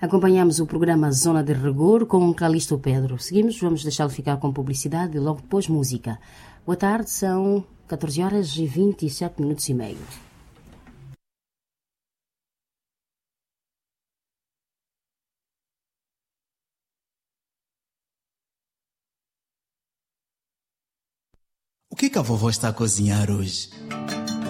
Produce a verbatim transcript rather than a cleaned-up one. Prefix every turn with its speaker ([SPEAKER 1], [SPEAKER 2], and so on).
[SPEAKER 1] Acompanhamos o programa Zona de Rigor com Calixto Pedro. Seguimos, vamos deixá-lo ficar com publicidade e logo depois música. Boa tarde, são catorze horas e vinte e sete minutos e meio.
[SPEAKER 2] O que que a vovó está a cozinhar hoje?